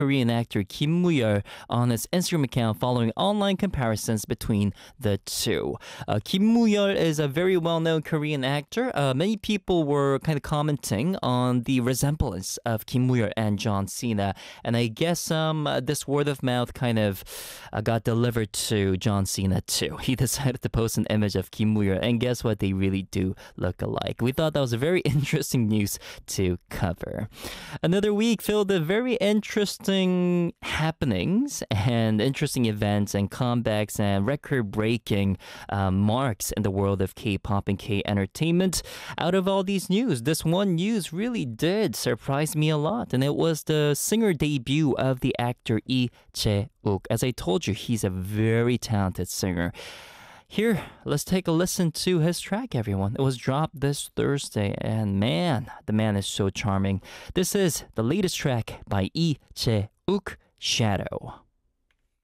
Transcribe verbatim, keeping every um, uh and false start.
Korean actor Kim Moo-yeol on his Instagram account following online comparisons between the two. Uh, Kim Moo-yeol is a very well-known Korean actor. Uh, many people were kind of commenting on the resemblance of Kim Moo-yeol and John Cena, and I guess um, uh, this word of mouth kind of uh, got delivered to John Cena too. He decided to post an image of Kim Moo-yeol, and guess what? They really do look alike. We thought that was a very interesting news to cover. Another week filled with very interesting happenings and interesting events and comebacks and record-breaking um, marks in the world of K-pop and K-entertainment. Out of all these news, this one news really did surprise me a lot, and it was the singer debut of the actor Lee Jae-wook. As I told you, he's a very talented singer. Here, let's take a listen to his track, everyone. It was dropped this Thursday, and man, the man is so charming. This is the latest track by Lee Jae-wook, Shadow.